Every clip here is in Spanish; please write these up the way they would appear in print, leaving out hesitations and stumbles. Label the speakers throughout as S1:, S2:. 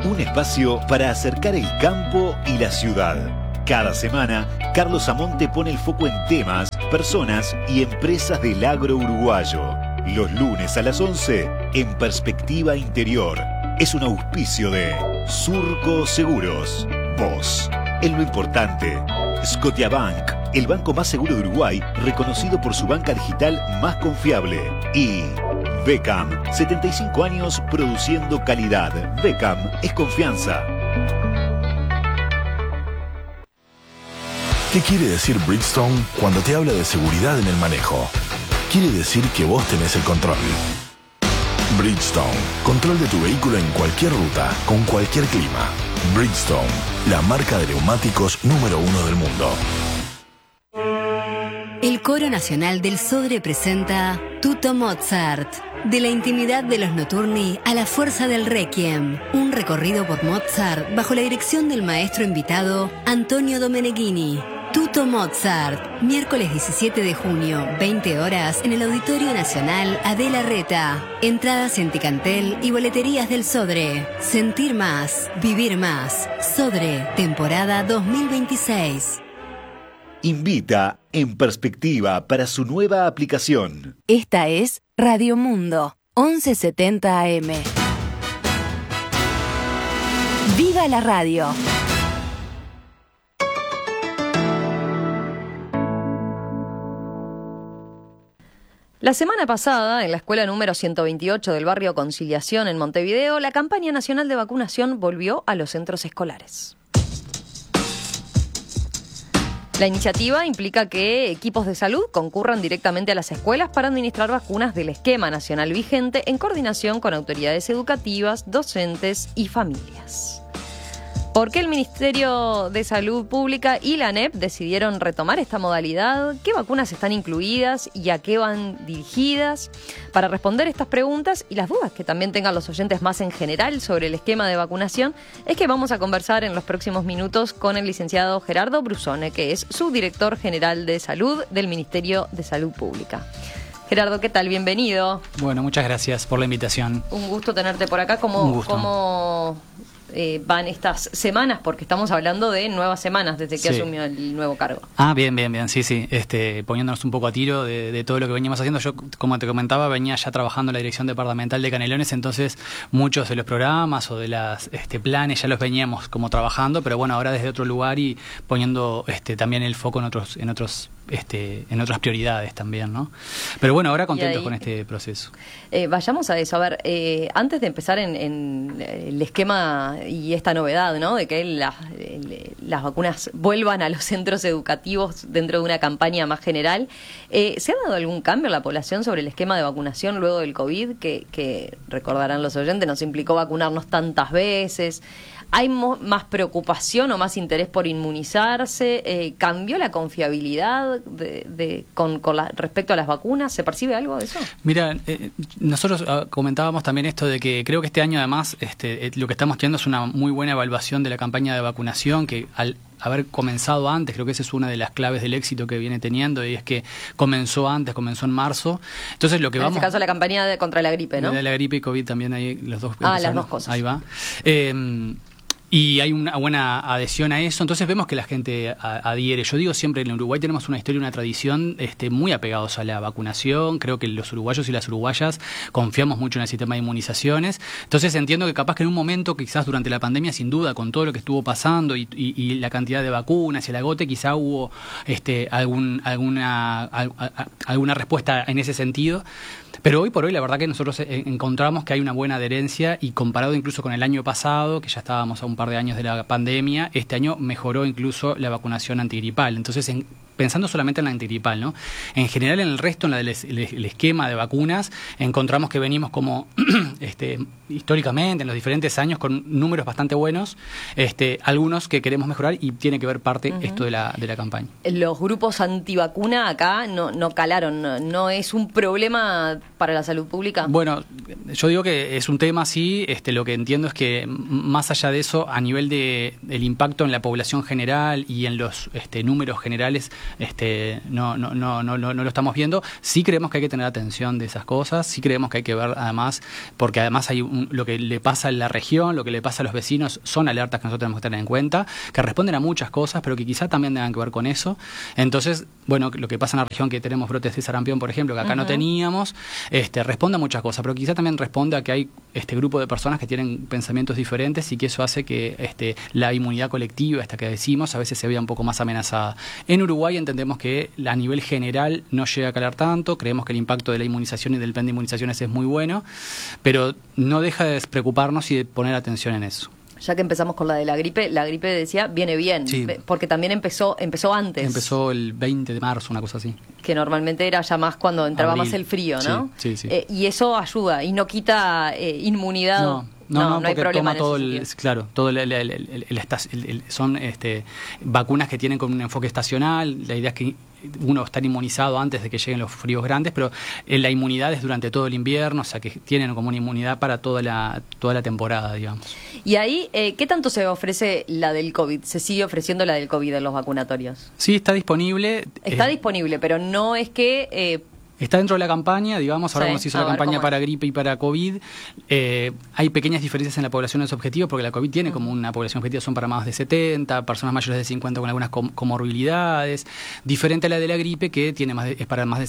S1: Un espacio para acercar el campo y la ciudad. Cada semana, Carlos Amonte pone el foco en temas, personas y empresas del agro uruguayo. Los lunes a las 11, en Perspectiva Interior. Es un auspicio de Surco Seguros. Vos, en lo importante. Scotiabank, el banco más seguro de Uruguay, reconocido por su banca digital más confiable. Y Beckham, 75 años produciendo calidad. Beckham es confianza.
S2: ¿Qué quiere decir Bridgestone cuando te habla de seguridad en el manejo? Quiere decir que vos tenés el control. Bridgestone, control de tu vehículo en cualquier ruta, con cualquier clima. Bridgestone, la marca de neumáticos número 1 del mundo.
S3: El Coro Nacional del Sodre presenta Tutto Mozart. De la intimidad de los notturni a la fuerza del Requiem. Un recorrido por Mozart bajo la dirección del maestro invitado Antonio Domeneghini. Tutto Mozart, miércoles 17 de junio, 20 horas, en el Auditorio Nacional Adela Reta. Entradas en Ticantel y boleterías del Sodre. Sentir más, vivir más. Sodre, temporada 2026.
S1: Invita En Perspectiva para su nueva aplicación.
S4: Esta es Radio Mundo, 1170 AM. ¡Viva la radio!
S5: La semana pasada, en la escuela número 128 del barrio Conciliación en Montevideo, la campaña nacional de vacunación volvió a los centros escolares. La iniciativa implica que equipos de salud concurran directamente a las escuelas para administrar vacunas del esquema nacional vigente en coordinación con autoridades educativas, docentes y familias. ¿Por qué el Ministerio de Salud Pública y la ANEP decidieron retomar esta modalidad? ¿Qué vacunas están incluidas y a qué van dirigidas? Para responder estas preguntas y las dudas que también tengan los oyentes más en general sobre el esquema de vacunación, es que vamos a conversar en los próximos minutos con el licenciado Gerardo Brusone, que es subdirector general de Salud del Ministerio de Salud Pública. Gerardo, ¿qué tal? Bienvenido.
S6: Bueno, muchas gracias por la invitación.
S5: Un gusto tenerte por acá. ¿Cómo van estas semanas? Porque estamos hablando de nuevas semanas desde que asumió el nuevo cargo.
S6: Bien. Sí. Poniéndonos un poco a tiro de todo lo que veníamos haciendo. Yo, como te comentaba, venía ya trabajando en la Dirección Departamental de Canelones, entonces muchos de los programas o de las planes ya los veníamos como trabajando, pero bueno, ahora desde otro lugar y poniendo también el foco en otras prioridades también, ¿no? Pero bueno, ahora contentos con este proceso.
S5: Vayamos a eso. A ver, antes de empezar en el esquema y esta novedad, ¿no?, de que las vacunas vuelvan a los centros educativos dentro de una campaña más general, ¿se ha dado algún cambio en la población sobre el esquema de vacunación luego del COVID, que recordarán los oyentes, nos implicó vacunarnos tantas veces? ¿Hay más preocupación o más interés por inmunizarse? ¿Cambió la confiabilidad respecto a las vacunas? ¿Se percibe algo de eso?
S6: Mira, nosotros comentábamos también esto de que creo que este año además lo que estamos teniendo es una muy buena evaluación de la campaña de vacunación, que al haber comenzado antes, creo que esa es una de las claves del éxito que viene teniendo, y es que comenzó en marzo. Entonces lo que
S5: en este caso la campaña contra la gripe, ¿no?
S6: De la gripe y COVID también, ahí los dos.
S5: Las dos cosas.
S6: Ahí va. Y hay una buena adhesión a eso, entonces vemos que la gente adhiere. Yo digo siempre, en Uruguay tenemos una historia y una tradición muy apegados a la vacunación. Creo que los uruguayos y las uruguayas confiamos mucho en el sistema de inmunizaciones. Entonces entiendo que capaz que en un momento, quizás durante la pandemia, sin duda, con todo lo que estuvo pasando y la cantidad de vacunas y el agote, quizá hubo alguna respuesta en ese sentido. Pero hoy por hoy la verdad que nosotros encontramos que hay una buena adherencia, y comparado incluso con el año pasado, que ya estábamos a un par de años de la pandemia, este año mejoró incluso la vacunación antigripal. Entonces, pensando solamente en la antigripal, ¿no? En general, en el resto, en el esquema de vacunas, encontramos que venimos como históricamente, en los diferentes años, con números bastante buenos, algunos que queremos mejorar, y tiene que ver parte esto de la campaña.
S5: Los grupos antivacuna acá no calaron, no es un problema para la salud pública.
S6: Bueno, yo digo que es un tema, sí. Lo que entiendo es que más allá de eso, a nivel del impacto en la población general y en los números generales, no lo estamos viendo. Sí creemos que hay que tener atención de esas cosas, sí creemos que hay que ver además, porque además hay lo que le pasa en la región, lo que le pasa a los vecinos, son alertas que nosotros tenemos que tener en cuenta, que responden a muchas cosas, pero que quizá también tengan que ver con eso. Entonces, bueno, lo que pasa en la región, que tenemos brotes de sarampión, por ejemplo, que acá no teníamos, responde a muchas cosas, pero quizá también responde a que hay este grupo de personas que tienen pensamientos diferentes y que eso hace que la inmunidad colectiva, esta que decimos, a veces se vea un poco más amenazada. En Uruguay entendemos que a nivel general no llega a calar tanto, creemos que el impacto de la inmunización y del plan de inmunizaciones es muy bueno, pero no deja de preocuparnos y de poner atención en eso.
S5: Ya que empezamos con la gripe decía, viene bien, sí, porque también empezó antes.
S6: Empezó el 20 de marzo, una cosa así.
S5: Que normalmente era ya más cuando entraba más el frío, ¿no? Sí. Y eso ayuda y no quita inmunidad. No hay problema en
S6: todo
S5: ese
S6: claro, todo son vacunas que tienen con un enfoque estacional. La idea es que uno está inmunizado antes de que lleguen los fríos grandes, pero la inmunidad es durante todo el invierno, o sea que tienen como una inmunidad para toda la temporada, digamos.
S5: Y ahí, ¿qué tanto se ofrece la del COVID? ¿Se sigue ofreciendo la del COVID en los vacunatorios?
S6: Sí, está disponible.
S5: Está disponible, pero no es que...
S6: Está dentro de la campaña, digamos, ahora como se hizo la campaña para gripe y para COVID, hay pequeñas diferencias en la población de los objetivos, porque la COVID tiene como una población objetiva, son para más de 70, personas mayores de 50 con algunas comorbilidades, diferente a la de la gripe, que tiene es para más de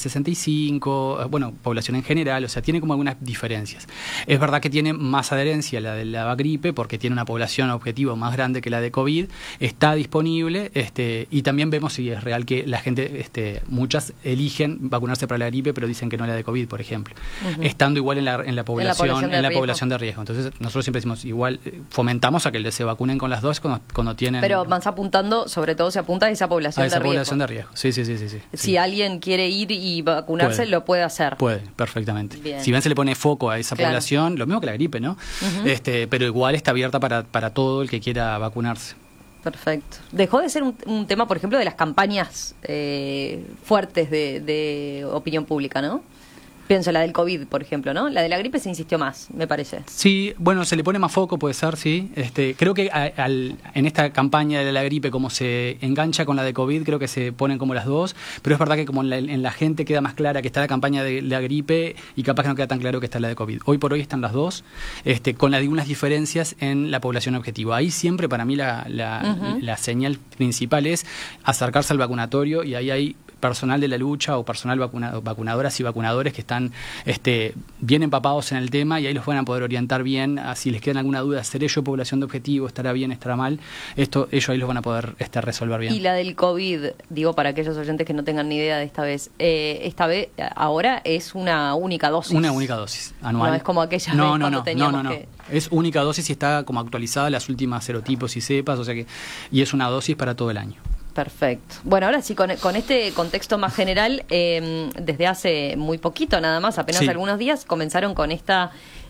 S6: 65, bueno, población en general, o sea, tiene como algunas diferencias. Es verdad que tiene más adherencia la de la gripe, porque tiene una población objetivo más grande que la de COVID, está disponible, y también vemos si es real que la gente, muchas eligen vacunarse para la gripe, pero dicen que no la de COVID, por ejemplo, estando igual en la población de riesgo. Entonces nosotros siempre decimos, igual fomentamos a que se vacunen con las dos cuando tienen...
S5: Pero vas apuntando, sobre todo se apunta a esa población de riesgo. A esa población
S6: de riesgo, sí.
S5: Si alguien quiere ir y vacunarse, lo puede hacer.
S6: Puede, perfectamente. Bien. Si bien se le pone foco a esa población, lo mismo que la gripe, ¿no? Pero igual está abierta para todo el que quiera vacunarse.
S5: Perfecto. Dejó de ser un tema, por ejemplo, de las campañas fuertes de opinión pública, ¿no? Pienso la del COVID, por ejemplo, ¿no? La de la gripe se insistió más, me parece.
S6: Sí, bueno, se le pone más foco, puede ser, sí. Creo que en esta campaña de la gripe, como se engancha con la de COVID, creo que se ponen como las dos, pero es verdad que como en la gente queda más clara que está la campaña de la gripe y capaz que no queda tan claro que está la de COVID. Hoy por hoy están las dos, con algunas diferencias en la población objetivo. Ahí siempre para mí la señal principal es acercarse al vacunatorio, y ahí hay personal de la lucha o personal vacunadoras y vacunadores que están bien empapados en el tema, y ahí los van a poder orientar bien. Si les quedan alguna duda, ¿seré yo población de objetivo? ¿Estará bien? ¿Estará mal? Ellos ahí los van a poder resolver bien.
S5: Y la del COVID, digo, para aquellos oyentes que no tengan ni idea de esta vez ahora es una única dosis.
S6: Una única dosis anual.
S5: No es como aquella vez cuando teníamos que...
S6: Es única dosis y está como actualizada las últimas serotipos y cepas, o sea que, y es una dosis para todo el año.
S5: Perfecto. Bueno, ahora sí, con este contexto más general, desde hace muy poquito nada más, apenas algunos días, comenzaron con esta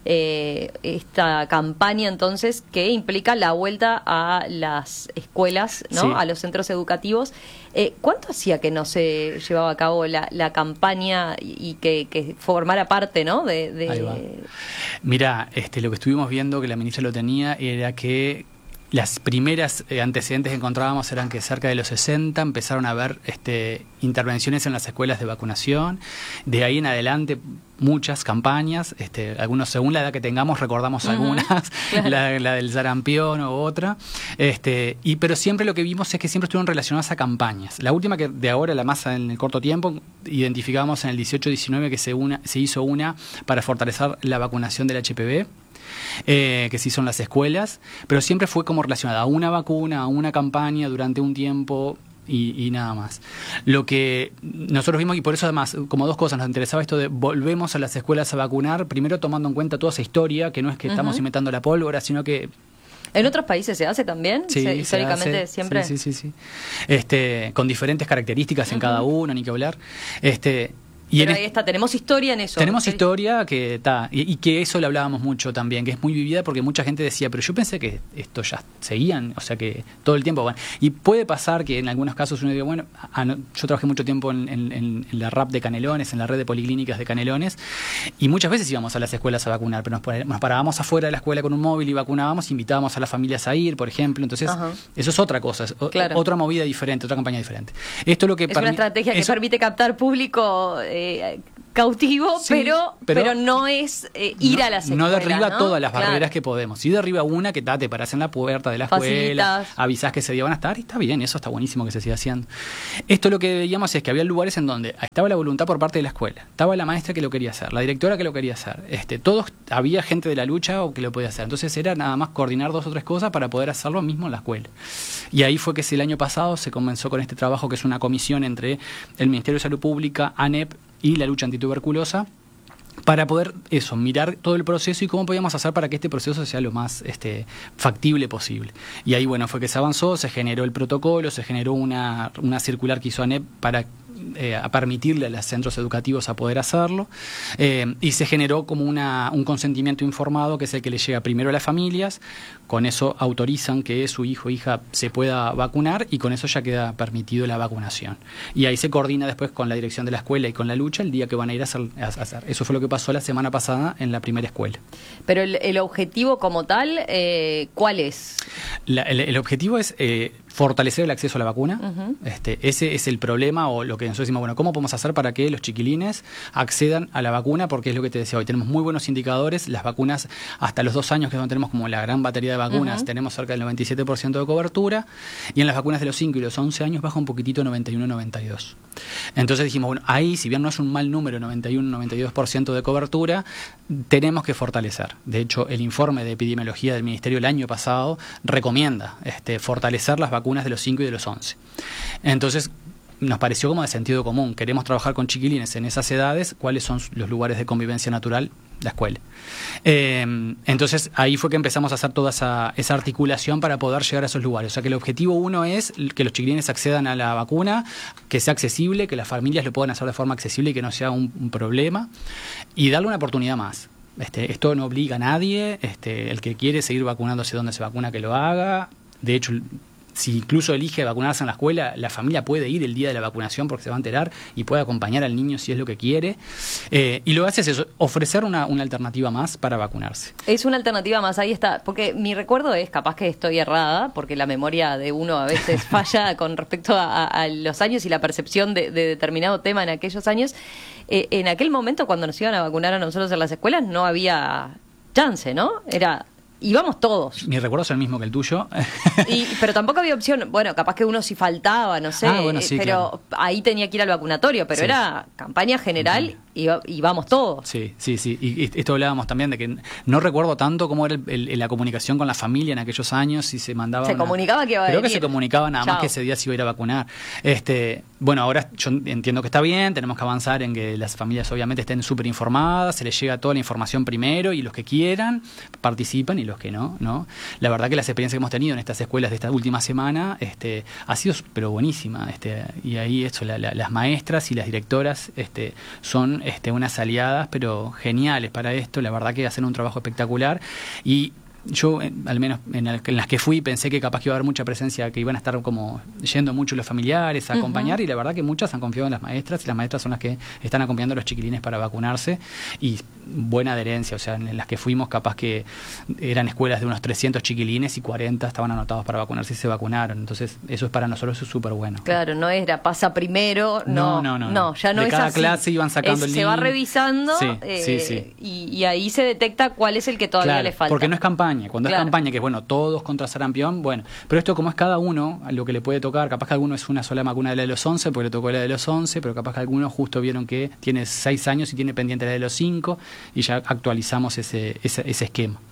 S5: campaña entonces que implica la vuelta a las escuelas, ¿no? Sí. A los centros educativos. ¿Cuánto hacía que no se llevaba a cabo la campaña y que formara parte, ¿no?
S6: Ahí va. Mirá, lo que estuvimos viendo, que la ministra lo tenía, era que las primeras antecedentes que encontrábamos eran que cerca de los 60 empezaron a haber intervenciones en las escuelas de vacunación. De ahí en adelante muchas campañas, algunos según la edad que tengamos recordamos algunas, claro. la del sarampión u otra, pero siempre lo que vimos es que siempre estuvieron relacionadas a campañas. La última que de ahora, la más en el corto tiempo, identificamos en el 18-19 que se hizo una para fortalecer la vacunación del HPV. Que sí son las escuelas, pero siempre fue como relacionada a una vacuna, a una campaña durante un tiempo y nada más. Lo que nosotros vimos, y por eso además, como dos cosas, nos interesaba esto de volvemos a las escuelas a vacunar, primero tomando en cuenta toda esa historia, que no es que estamos inventando la pólvora, sino que...
S5: ¿En otros países se hace también?
S6: Sí,
S5: históricamente
S6: hace,
S5: siempre.
S6: Sí. Con diferentes características en cada uno, ni que hablar.
S5: Pero ahí está, tenemos historia en eso.
S6: Tenemos historia que está, y que eso lo hablábamos mucho también, que es muy vivida porque mucha gente decía, pero yo pensé que esto ya seguían, o sea que todo el tiempo van. Y puede pasar que en algunos casos uno diga, bueno, yo trabajé mucho tiempo en la RAP de Canelones, en la red de policlínicas de Canelones, y muchas veces íbamos a las escuelas a vacunar, pero nos parábamos afuera de la escuela con un móvil y vacunábamos, invitábamos a las familias a ir, por ejemplo. Entonces, eso es otra cosa, otra movida diferente, otra campaña diferente. Esto lo que
S5: es una estrategia que permite captar público cautivo, sí, pero no es ir a las escuelas.
S6: No derriba todas las barreras que podemos. Si derriba una, que te parás en la puerta de la escuela, avisás que ese día van a estar, y está bien, eso está buenísimo que se siga haciendo. Esto lo que veíamos es que había lugares en donde estaba la voluntad por parte de la escuela, estaba la maestra que lo quería hacer, la directora que lo quería hacer, había gente de la lucha o que lo podía hacer. Entonces era nada más coordinar 2 o 3 cosas para poder hacerlo mismo en la escuela. Y ahí fue que el año pasado se comenzó con este trabajo, que es una comisión entre el Ministerio de Salud Pública, ANEP y la lucha antituberculosa, para poder mirar todo el proceso y cómo podíamos hacer para que este proceso sea lo más factible posible. Y ahí fue que se avanzó, se generó el protocolo, se generó una circular que hizo ANEP para a permitirle a los centros educativos a poder hacerlo, y se generó como un consentimiento informado, que es el que le llega primero a las familias. Con eso autorizan que su hijo o hija se pueda vacunar, y con eso ya queda permitido la vacunación. Y ahí se coordina después con la dirección de la escuela y con la lucha el día que van a ir a hacer. Eso fue lo que pasó la semana pasada en la primera escuela.
S5: Pero el objetivo como tal, ¿cuál es?
S6: El objetivo es fortalecer el acceso a la vacuna. Ese es el problema, o lo que nosotros decimos, ¿cómo podemos hacer para que los chiquilines accedan a la vacuna? Porque es lo que te decía hoy, tenemos muy buenos indicadores. Las vacunas hasta los 2 años, que es donde tenemos como la gran batería de vacunas, tenemos cerca del 97% de cobertura, y en las vacunas de los 5 y los 11 años baja un poquitito, 91-92. Entonces dijimos, ahí, si bien no es un mal número, 91-92% de cobertura, tenemos que fortalecer. De hecho, el informe de epidemiología del Ministerio el año pasado recomienda fortalecer las vacunas de los 5 y de los 11. Entonces, nos pareció como de sentido común. Queremos trabajar con chiquilines en esas edades. ¿Cuáles son los lugares de convivencia natural? La escuela. Entonces ahí fue que empezamos a hacer toda esa articulación para poder llegar a esos lugares. O sea que el objetivo 1 es que los chiquilines accedan a la vacuna, que sea accesible, que las familias lo puedan hacer de forma accesible y que no sea un problema, y darle una oportunidad más. Esto no obliga a nadie. El que quiere seguir vacunándose donde se vacuna, que lo haga. De hecho, si incluso elige vacunarse en la escuela, la familia puede ir el día de la vacunación porque se va a enterar y puede acompañar al niño si es lo que quiere. Y lo que hace es eso, ofrecer una alternativa más para vacunarse. Es
S5: una alternativa más, ahí está. Porque mi recuerdo es, capaz que estoy errada, porque la memoria de uno a veces falla con respecto a los años y la percepción de determinado tema en aquellos años. En aquel momento, cuando nos iban a vacunar a nosotros en las escuelas, no había chance, ¿no? Íbamos todos.
S6: Mi recuerdo es el mismo que el tuyo.
S5: Pero tampoco había opción. Bueno, capaz que uno si faltaba, no sé.
S6: Sí,
S5: pero claro, ahí tenía que ir al vacunatorio. Pero era campaña general y vamos todos.
S6: Sí. Y esto hablábamos también de que no recuerdo tanto cómo era la comunicación con la familia en aquellos años. Si se mandaba.
S5: Se comunicaba que iba a venir.
S6: Creo que se comunicaba nada más que ese día se iba a ir a vacunar. Bueno, ahora yo entiendo que está bien. Tenemos que avanzar en que las familias obviamente estén súper informadas. Se les llega toda la información primero, y los que quieran participan y los que no. La verdad que las experiencias que hemos tenido en estas escuelas de esta última semana ha sido pero buenísima. Y ahí las maestras y las directoras son unas aliadas pero geniales para esto. La verdad que hacen un trabajo espectacular, y yo, al menos en las que fui, pensé que capaz que iba a haber mucha presencia, que iban a estar como yendo mucho los familiares a acompañar, y la verdad que muchas han confiado en las maestras, y las maestras son las que están acompañando a los chiquilines para vacunarse, y buena adherencia. O sea, en las que fuimos, capaz que eran escuelas de unos 300 chiquilines y 40 estaban anotados para vacunarse y se vacunaron. Entonces, eso es para nosotros súper bueno.
S5: Claro, no era pasa primero, no, ya no
S6: de
S5: es
S6: cada
S5: así.
S6: clase iban sacando el
S5: se va revisando,
S6: sí.
S5: Y ahí se detecta cuál es el que todavía le falta.
S6: Porque no es campaña. Cuando es campaña, que es todos contra sarampión, pero esto como es cada uno, a lo que le puede tocar, capaz que alguno es una sola vacuna de la de los 11, porque le tocó la de los 11, pero capaz que algunos justo vieron que tiene 6 años y tiene pendiente la de los 5, y ya actualizamos ese esquema.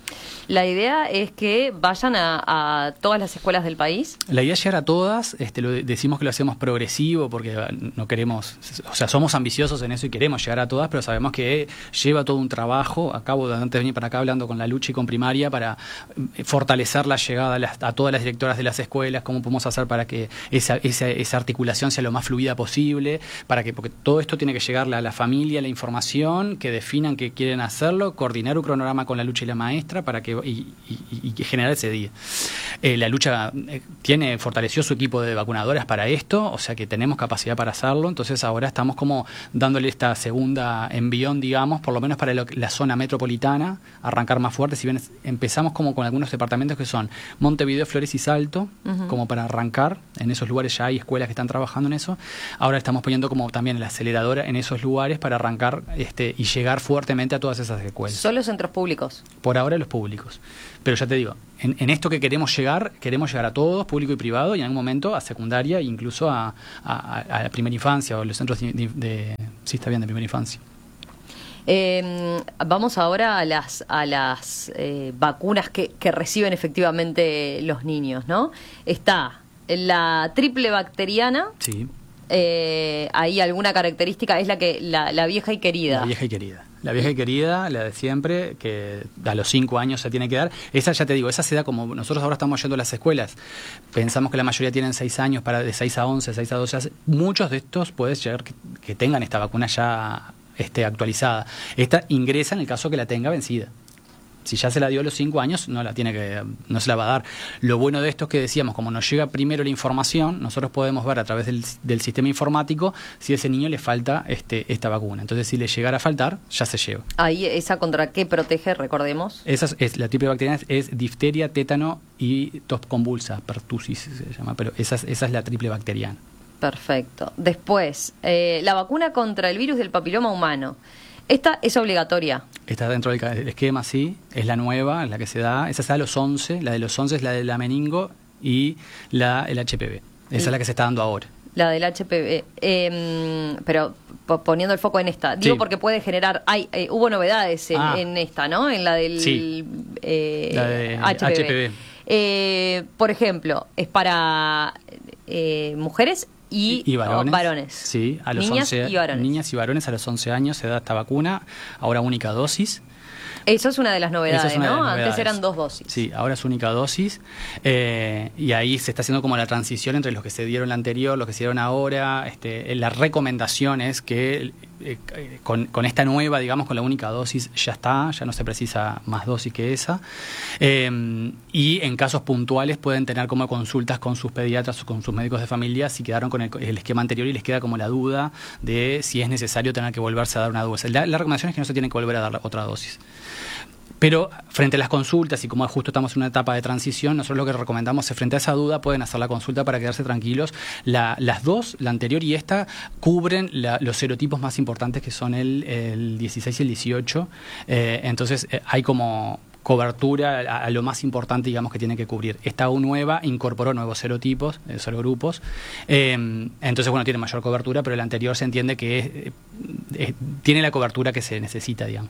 S5: La idea es que vayan a todas las escuelas del país.
S6: La idea es llegar a todas, decimos que lo hacemos progresivo porque no queremos, o sea, somos ambiciosos en eso y queremos llegar a todas, pero sabemos que lleva todo un trabajo. Acabo de antes de venir para acá hablando con la Lucha y con Primaria para fortalecer la llegada a todas las directoras de las escuelas, cómo podemos hacer para que esa articulación sea lo más fluida posible, porque todo esto tiene que llegarle a la familia, la información, que definan que quieren hacerlo, coordinar un cronograma con la Lucha y la maestra para que y generar ese día. La Lucha fortaleció su equipo de vacunadoras para esto, o sea que tenemos capacidad para hacerlo, entonces ahora estamos como dándole esta segunda envión, digamos, por lo menos para la zona metropolitana, arrancar más fuerte, si bien empezamos como con algunos departamentos que son Montevideo, Flores y Salto, como para arrancar, en esos lugares ya hay escuelas que están trabajando en eso, ahora estamos poniendo como también la aceleradora en esos lugares para arrancar y llegar fuertemente a todas esas escuelas.
S5: ¿Solo centros públicos?
S6: Por ahora los públicos. Pero ya te digo, en esto que queremos llegar a todos, público y privado, y en algún momento a secundaria e incluso a la primera infancia o los centros sí, está bien, de primera infancia.
S5: Vamos ahora a las vacunas que reciben efectivamente los niños, ¿no? Está la triple bacteriana.
S6: Sí.
S5: ¿Hay alguna característica? Es la vieja y querida.
S6: La vieja y querida. La vieja y querida, la de siempre, que a los 5 años se tiene que dar. Esa, ya te digo, esa se da como nosotros ahora estamos yendo a las escuelas. Pensamos que la mayoría tienen 6 años, de 6 a 11, 6 a 12. Muchos de estos puede ser que tengan esta vacuna ya actualizada. Esta ingresa en el caso que la tenga vencida. Si ya se la dio a los 5 años, no se la va a dar. Lo bueno de esto es que decíamos, como nos llega primero la información, nosotros podemos ver a través del sistema informático si a ese niño le falta esta vacuna. Entonces, si le llegara a faltar, ya se lleva.
S5: Ahí, ¿esa contra qué protege, recordemos?
S6: La triple bacteriana es difteria, tétano y tos convulsa, pertusis se llama, pero esa es la triple bacteriana.
S5: Perfecto. Después, la vacuna contra el virus del papiloma humano. ¿Esta es obligatoria?
S6: Está dentro del esquema, sí. Es la nueva, es la que se da. Esa se da a los 11. La de los 11 es la de la meningo y el HPV. Esa es la que se está dando ahora.
S5: La del HPV. Pero poniendo el foco en esta. Digo, sí, porque puede generar... hubo novedades en esta, ¿no? En la del
S6: la de HPV.
S5: Por ejemplo, es para mujeres y varones.
S6: Sí, a los
S5: niñas
S6: 11,
S5: y varones.
S6: Niñas y varones a los 11 años se da esta vacuna, ahora única dosis.
S5: Eso es una de las novedades, ¿no? Antes eran 2 dosis.
S6: Sí, ahora es única dosis. Y ahí se está haciendo como la transición entre los que se dieron la anterior, los que se dieron ahora. La recomendación es que con esta nueva, digamos, con la única dosis ya no se precisa más dosis que esa. Y en casos puntuales pueden tener como consultas con sus pediatras o con sus médicos de familia si quedaron con el esquema anterior y les queda como la duda de si es necesario tener que volverse a dar una dosis. La recomendación es que no se tiene que volver a dar otra dosis. Pero frente a las consultas y como justo estamos en una etapa de transición, nosotros lo que recomendamos es frente a esa duda pueden hacer la consulta para quedarse tranquilos. Las dos, la anterior y esta, cubren los serotipos más importantes que son el 16 y el 18. Entonces hay como cobertura a lo más importante, digamos, que tiene que cubrir. Esta nueva incorporó nuevos serotipos, serogrupos. Entonces, bueno, tiene mayor cobertura, pero el anterior se entiende que tiene la cobertura que se necesita, digamos.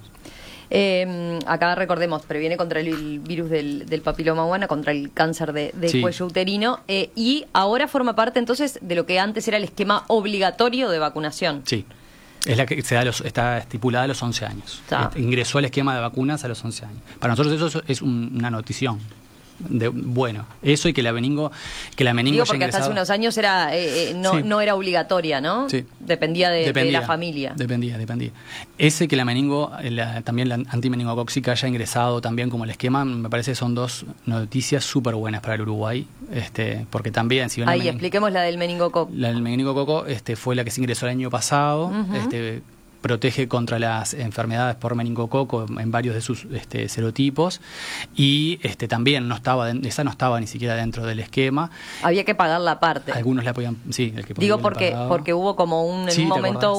S5: Acá recordemos, previene contra el virus del papiloma humano, contra el cáncer de
S6: sí,
S5: cuello uterino, y ahora forma parte entonces de lo que antes era el esquema obligatorio de vacunación.
S6: Sí, es la que está estipulada a los 11 años. Ingresó al esquema de vacunas a los 11 años. Para nosotros eso es una notición. Bueno, eso y que la meningo
S5: digo, porque hasta hace unos años era no era obligatoria, ¿no?
S6: Sí.
S5: Dependía de la familia.
S6: Dependía. Ese que la meningo, también la antimeningocóxica haya ingresado también como el esquema, me parece que son 2 noticias súper buenas para el Uruguay, porque también si
S5: ahí expliquemos la del meningococo.
S6: La del meningococo fue la que se ingresó el año pasado. Protege contra las enfermedades por meningococo en varios de sus serotipos y también esa no estaba ni siquiera dentro del esquema.
S5: Había que pagar la parte.
S6: Algunos la podían, sí, el que
S5: digo porque hubo como en un momento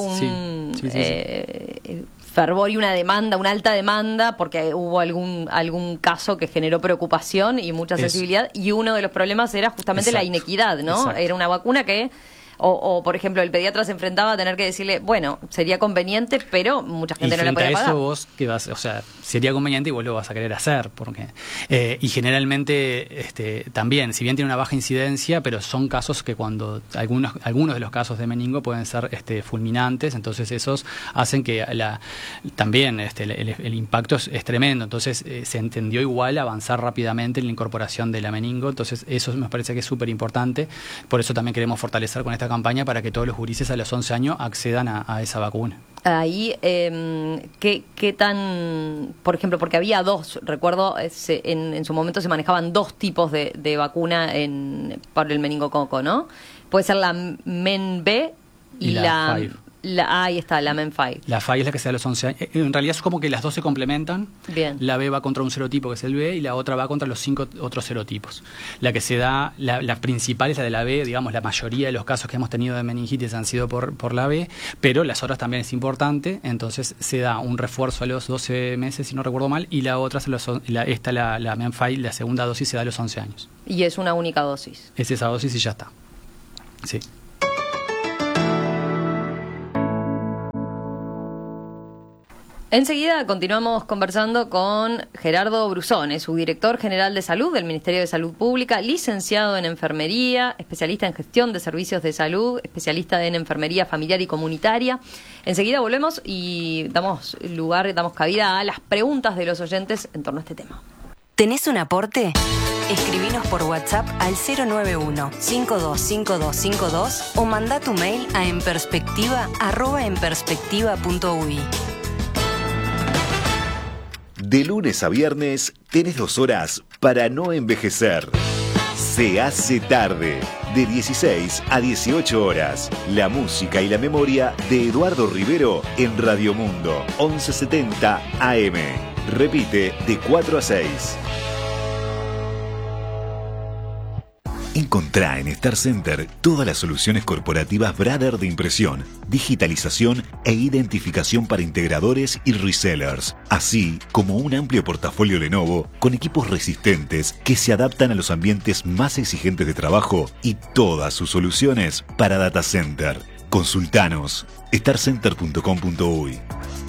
S5: fervor y una demanda, una alta demanda, porque hubo algún caso que generó preocupación y mucha sensibilidad, y uno de los problemas era justamente la inequidad, ¿no?
S6: Exacto.
S5: Era una vacuna que O, por ejemplo, el pediatra se enfrentaba a tener que decirle, bueno, sería conveniente, pero mucha gente no le podía pagar.
S6: Y frente a eso vos, ¿qué vas? O sea, sería conveniente y vos lo vas a querer hacer. Porque y generalmente también, si bien tiene una baja incidencia, pero son casos que cuando algunos de los casos de meningo pueden ser fulminantes, entonces esos hacen que también el impacto es tremendo. Entonces se entendió igual avanzar rápidamente en la incorporación de la meningo. Entonces eso me parece que es súper importante. Por eso también queremos fortalecer con esta campaña para que todos los gurises a los 11 años accedan a esa vacuna.
S5: Ahí, ¿qué tan...? Por ejemplo, porque había dos, recuerdo, en su momento se manejaban dos tipos de vacuna para el meningococo, ¿no? Puede ser la MEN-B y la ahí está, la MEN-5.
S6: La FAI es la que se da a los 11 años. En realidad es como que las dos se complementan.
S5: Bien.
S6: La B va contra un serotipo, que es el B, y la otra va contra los 5 otros serotipos. La que se da, la principal es la de la B, digamos, la mayoría de los casos que hemos tenido de meningitis han sido por la B, pero las otras también es importante, entonces se da un refuerzo a los 12 meses, si no recuerdo mal, y la otra, la MEN-5, la segunda dosis se da a los 11 años.
S5: Y es una única dosis.
S6: Es esa dosis y ya está. Sí.
S5: Enseguida continuamos conversando con Gerardo Brusone, subdirector general de salud del Ministerio de Salud Pública, licenciado en enfermería, especialista en gestión de servicios de salud, especialista en enfermería familiar y comunitaria. Enseguida volvemos y damos cabida a las preguntas de los oyentes en torno a este tema.
S4: ¿Tenés un aporte? Escribinos por WhatsApp al 091-525252 o mandá tu mail a enperspectiva@enperspectiva.uy.
S1: De lunes a viernes tenés 2 horas para no envejecer. Se hace tarde, de 16 a 18 horas. La música y la memoria de Eduardo Rivero en Radio Mundo, 1170 AM. Repite de 4 a 6. Encontrá en Star Center todas las soluciones corporativas Brother de impresión, digitalización e identificación para integradores y resellers, así como un amplio portafolio Lenovo con equipos resistentes que se adaptan a los ambientes más exigentes de trabajo y todas sus soluciones para data center. Consultanos starcenter.com.uy.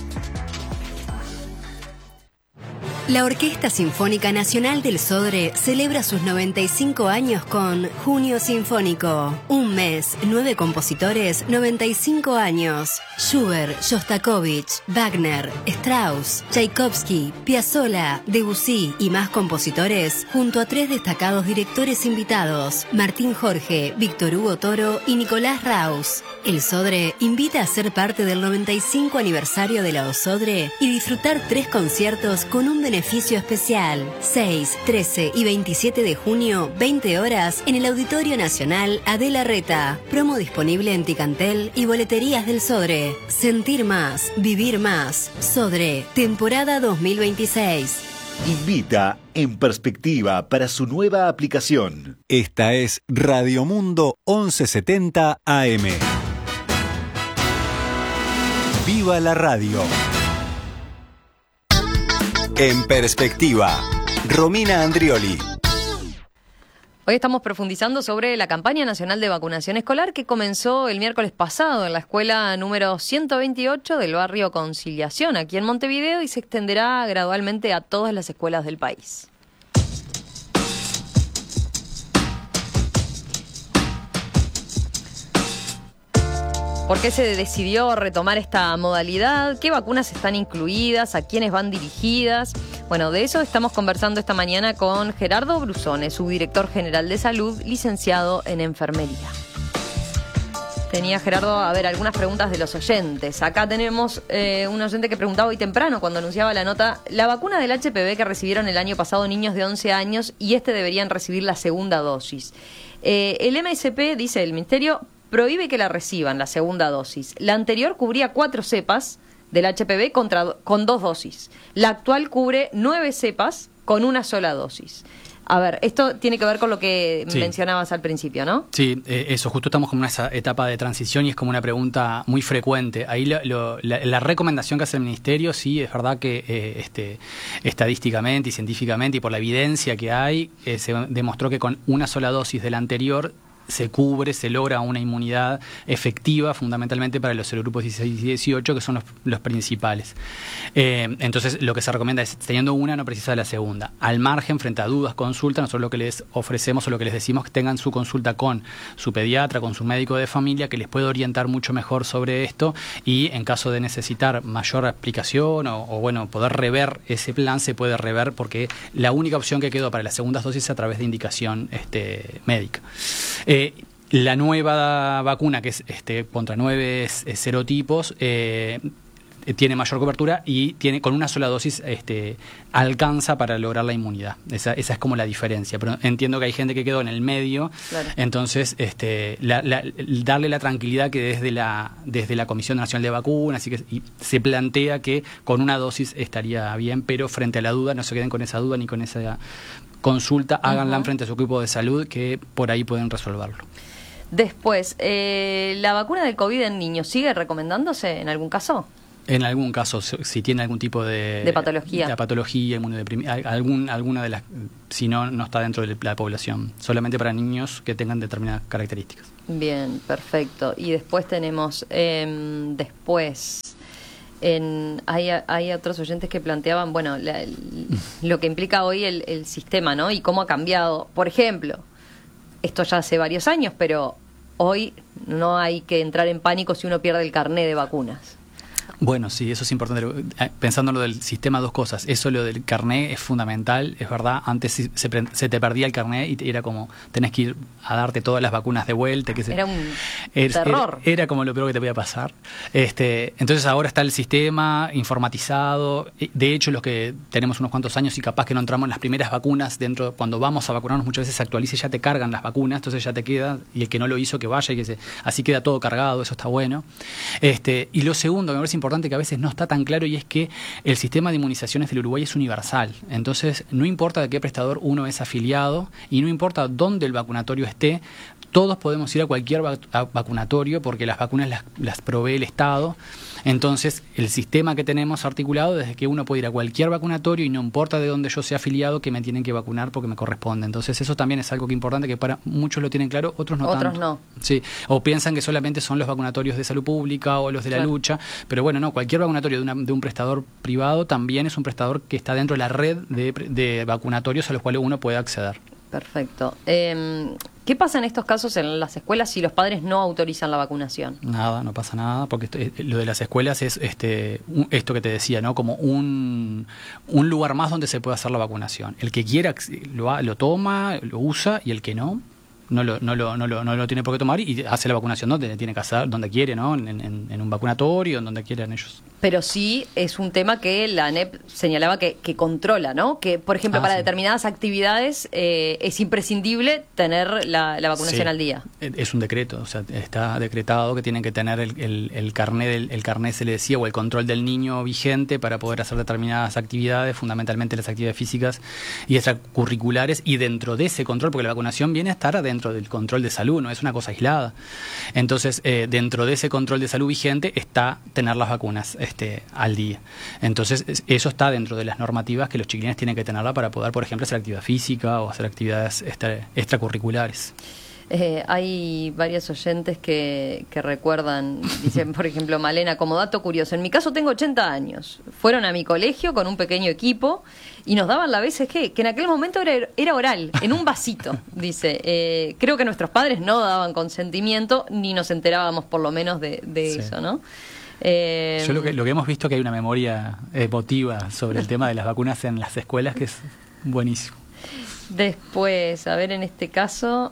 S3: La Orquesta Sinfónica Nacional del Sodre celebra sus 95 años con Junio Sinfónico. Un mes, 9 compositores, 95 años. Schubert, Shostakovich, Wagner, Strauss, Tchaikovsky, Piazzolla, Debussy y más compositores, junto a 3 destacados directores invitados, Martín Jorge, Víctor Hugo Toro y Nicolás Raus. El Sodre invita a ser parte del 95 aniversario de la OSODRE y disfrutar 3 conciertos con un beneficio especial. 6, 13 y 27 de junio, 20 horas, en el Auditorio Nacional Adela Reta. Promo disponible en Ticantel y boleterías del Sodre. Sentir más, vivir más. Sodre, temporada 2026.
S1: Invita En Perspectiva para su nueva aplicación.
S7: Esta es Radio Mundo 1170 AM. ¡Viva la radio! En Perspectiva, Romina Andrioli.
S5: Hoy estamos profundizando sobre la campaña nacional de vacunación escolar que comenzó el miércoles pasado en la escuela número 128 del barrio Conciliación, aquí en Montevideo, y se extenderá gradualmente a todas las escuelas del país. ¿Por qué se decidió retomar esta modalidad? ¿Qué vacunas están incluidas? ¿A quiénes van dirigidas? Bueno, de eso estamos conversando esta mañana con Gerardo Brusone, subdirector general de salud, licenciado en enfermería. Tenía, Gerardo, algunas preguntas de los oyentes. Acá tenemos un oyente que preguntaba hoy temprano, cuando anunciaba la nota, la vacuna del HPV que recibieron el año pasado niños de 11 años y deberían recibir la segunda dosis. El MSP, dice el Ministerio, prohíbe que la reciban, la segunda dosis. La anterior cubría 4 cepas del HPV con 2 dosis. La actual cubre 9 cepas con una sola dosis. A ver, esto tiene que ver con lo que mencionabas al principio, ¿no? Sí,
S6: eso, justo estamos como en esa etapa de transición y es como una pregunta muy frecuente. Ahí la recomendación que hace el Ministerio, sí, es verdad que estadísticamente y científicamente y por la evidencia que hay, se demostró que con una sola dosis del anterior se cubre, se logra una inmunidad efectiva, fundamentalmente para los serogrupos 16 y 18, que son los principales. Entonces, lo que se recomienda es, teniendo una, no precisa de la segunda. Al margen, frente a dudas, consulta, nosotros lo que les ofrecemos o lo que les decimos es que tengan su consulta con su pediatra, con su médico de familia, que les puede orientar mucho mejor sobre esto, y en caso de necesitar mayor explicación o bueno, poder rever ese plan, se puede rever, porque la única opción que quedó para las segundas dosis es a través de indicación médica. La nueva vacuna, que es contra 9 serotipos, tiene mayor cobertura y con una sola dosis alcanza para lograr la inmunidad. Esa es como la diferencia. Pero entiendo que hay gente que quedó en el medio, claro. Entonces darle la tranquilidad que desde la Comisión Nacional de Vacunas y se plantea que con una dosis estaría bien, pero frente a la duda, no se queden con esa duda ni con esa consulta, háganla frente a su equipo de salud, que por ahí pueden resolverlo.
S5: Después, ¿la vacuna del COVID en niños sigue recomendándose en algún caso?
S6: En algún caso, si tiene algún tipo de patología, alguna de las, si no está dentro de la población, solamente para niños que tengan determinadas características. Bien,
S5: perfecto. Y después tenemos, hay otros oyentes que planteaban, bueno, lo que implica hoy el sistema, ¿no? Y cómo ha cambiado. Por ejemplo, esto ya hace varios años, pero hoy no hay que entrar en pánico si uno pierde el carné de vacunas.
S6: Bueno, sí, eso es importante. Pensando en lo del sistema, dos cosas. Eso, lo del carné, es fundamental, es verdad. Antes se te perdía el carné y era como, tenés que ir a darte todas las vacunas de vuelta. Era un terror. Era como lo peor que te podía pasar. Entonces ahora está el sistema informatizado. De hecho, los que tenemos unos cuantos años y capaz que no entramos en las primeras vacunas, cuando vamos a vacunarnos muchas veces se actualiza y ya te cargan las vacunas, entonces ya te queda, y el que no lo hizo que vaya, así queda todo cargado, eso está bueno. Y lo segundo, que me parece importante, que a veces no está tan claro, y es que el sistema de inmunizaciones del Uruguay es universal. Entonces, no importa de qué prestador uno es afiliado y no importa dónde el vacunatorio esté, todos podemos ir a cualquier vacunatorio porque las vacunas las provee el Estado. Entonces, el sistema que tenemos articulado desde que uno puede ir a cualquier vacunatorio y no importa de dónde yo sea afiliado, que me tienen que vacunar porque me corresponde. Entonces, eso también es algo que importante, que para muchos lo tienen claro, otros no tanto. Otros no. Sí, o piensan que solamente son los vacunatorios de salud pública o los de la lucha, pero bueno, no, cualquier vacunatorio de un prestador privado también es un prestador que está dentro de la red de vacunatorios a los cuales uno puede acceder.
S5: Perfecto. ¿Qué pasa en estos casos en las escuelas si los padres no autorizan la vacunación?
S6: Nada, no pasa nada, porque lo de las escuelas es esto que te decía, ¿no? Como un lugar más donde se puede hacer la vacunación. El que quiera lo toma, lo usa, y el que no lo tiene por qué tomar y hace la vacunación donde tiene que hacer, donde quiere, ¿no? En un vacunatorio, donde quieran ellos.
S5: Pero sí es un tema que la ANEP señalaba que controla, ¿no? Que, por ejemplo, para determinadas actividades es imprescindible tener la vacunación al día.
S6: Es un decreto, o sea, está decretado que tienen que tener el carné se le decía, o el control del niño vigente para poder hacer determinadas actividades, fundamentalmente las actividades físicas y extracurriculares, y dentro de ese control, porque la vacunación viene a estar dentro del control de salud, no es una cosa aislada. Entonces, dentro de ese control de salud vigente está tener las vacunas al día. Entonces, eso está dentro de las normativas que los chiquilines tienen que tenerla para poder, por ejemplo, hacer actividad física o hacer actividades extracurriculares.
S5: Hay varios oyentes que recuerdan, dicen, por ejemplo, Malena, como dato curioso, en mi caso tengo 80 años, fueron a mi colegio con un pequeño equipo y nos daban la BCG, que en aquel momento era oral, en un vasito, dice. Creo que nuestros padres no daban consentimiento, ni nos enterábamos por lo menos de eso, ¿no?
S6: Yo lo que hemos visto, que hay una memoria emotiva sobre el tema de las vacunas en las escuelas, que es buenísimo.
S5: Después, a ver, en este caso,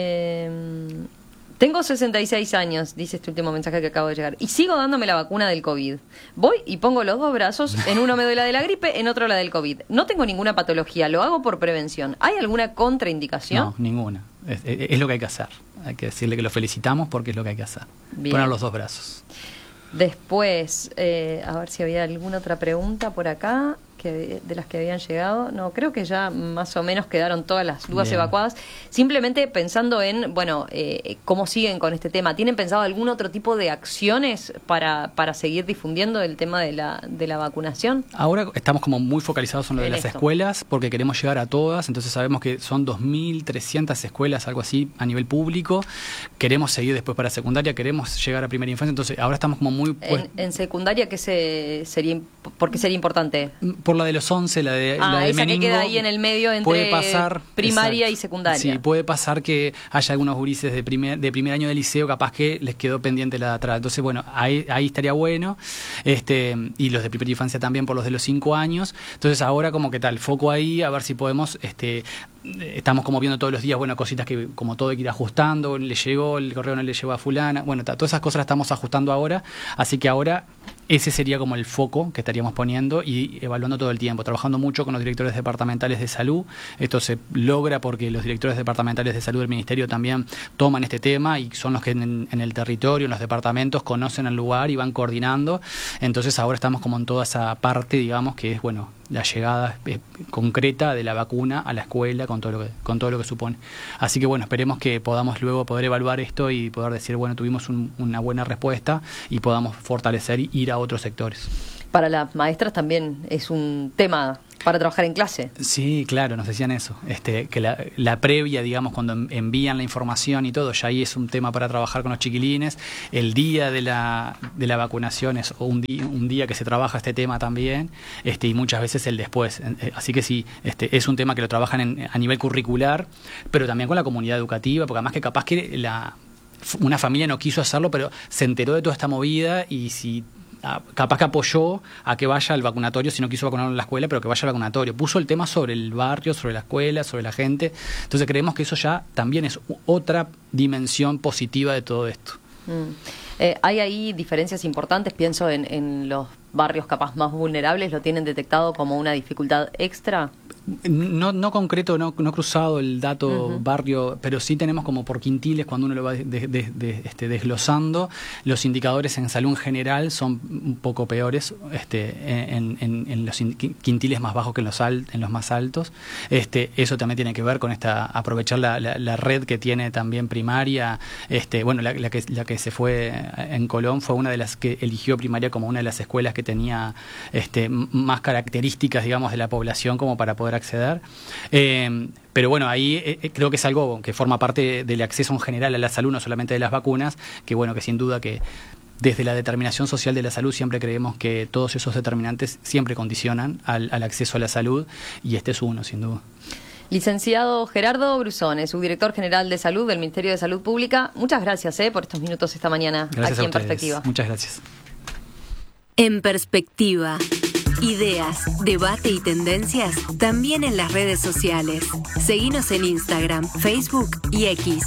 S5: tengo 66 años, dice este último mensaje que acabo de llegar, y sigo dándome la vacuna del COVID. Voy y pongo los dos brazos, en uno me doy la de la gripe, en otro la del COVID. No tengo ninguna patología, lo hago por prevención. ¿Hay alguna contraindicación?
S6: No, ninguna. Es lo que hay que hacer. Hay que decirle que lo felicitamos porque es lo que hay que hacer. Bien. Poner los dos brazos.
S5: Después, a ver si había alguna otra pregunta por acá que habían llegado. No, creo que ya más o menos quedaron todas las dudas
S6: Bien.
S5: evacuadas. Simplemente pensando en, cómo siguen con este tema. ¿Tienen pensado algún otro tipo de acciones para seguir difundiendo el tema de la vacunación?
S6: Ahora estamos como muy focalizados en lo de las
S5: esto.
S6: escuelas, porque queremos llegar a todas, entonces sabemos que son 2.300 escuelas, algo así, a nivel público. Queremos seguir después para secundaria, queremos llegar a primera infancia, entonces ahora estamos como muy...
S5: En secundaria, ¿por qué sería importante?
S6: Por la de los 11, la de
S5: esa
S6: meningo,
S5: que queda ahí en el medio entre primaria y secundaria.
S6: Sí, puede pasar que haya algunos gurises de primer año de liceo, capaz que les quedó pendiente la de atrás. Entonces, bueno, ahí estaría bueno. Y los de primera infancia también por los de los 5 años. Entonces, ahora como que tal, foco ahí, a ver si podemos... estamos como viendo todos los días, bueno, cositas que como todo hay que ir ajustando, le llegó, el correo no le llegó a fulana, bueno, todas esas cosas las estamos ajustando ahora, así que ahora ese sería como el foco que estaríamos poniendo y evaluando todo el tiempo, trabajando mucho con los directores departamentales de salud. Esto se logra porque los directores departamentales de salud del Ministerio también toman este tema y son los que en el territorio, en los departamentos, conocen el lugar y van coordinando. Entonces ahora estamos como en toda esa parte, digamos, que es, bueno, la llegada concreta de la vacuna a la escuela con todo lo que supone. Así que bueno, esperemos que podamos luego poder evaluar esto y poder decir, bueno, tuvimos una buena respuesta y podamos fortalecer y ir a otros sectores.
S5: Para las maestras también es un tema para trabajar en clase.
S6: Sí, claro, nos decían eso, que la previa, digamos, cuando envían la información y todo, ya ahí es un tema para trabajar con los chiquilines. El día de la vacunación es un día que se trabaja este tema también, y muchas veces el después. Así que sí, es un tema que lo trabajan a nivel curricular, pero también con la comunidad educativa, porque además que capaz que una familia no quiso hacerlo, pero se enteró de toda esta movida y si capaz que apoyó a que vaya al vacunatorio, si no quiso vacunarlo en la escuela, pero que vaya al vacunatorio. Puso el tema sobre el barrio, sobre la escuela, sobre la gente. Entonces creemos que eso ya también es otra dimensión positiva de todo esto.
S5: Hay ahí diferencias importantes, pienso en los barrios capaz más vulnerables, ¿lo tienen detectado como una dificultad extra?
S6: No concreto, no cruzado el dato barrio, pero sí tenemos como por quintiles, cuando uno lo va desglosando, los indicadores en salud en general son un poco peores en los quintiles más bajos que en los más altos. Eso también tiene que ver con aprovechar la red que tiene también primaria. La que se fue en Colón fue una de las que eligió primaria como una de las escuelas que tenía más características, digamos, de la población como para poder acceder. Pero bueno, ahí creo que es algo que forma parte del acceso en general a la salud, no solamente de las vacunas, que bueno, que sin duda que desde la determinación social de la salud siempre creemos que todos esos determinantes siempre condicionan al acceso a la salud, y este es uno, sin duda.
S5: Licenciado Gerardo Brusone, subdirector general de salud del Ministerio de Salud Pública, muchas gracias por estos minutos esta mañana.
S6: Gracias
S5: aquí
S6: a
S5: en
S6: ustedes.
S5: Perspectiva.
S6: Muchas gracias.
S3: En Perspectiva. Ideas, debate y tendencias también en las redes sociales. Seguinos en Instagram, Facebook y X.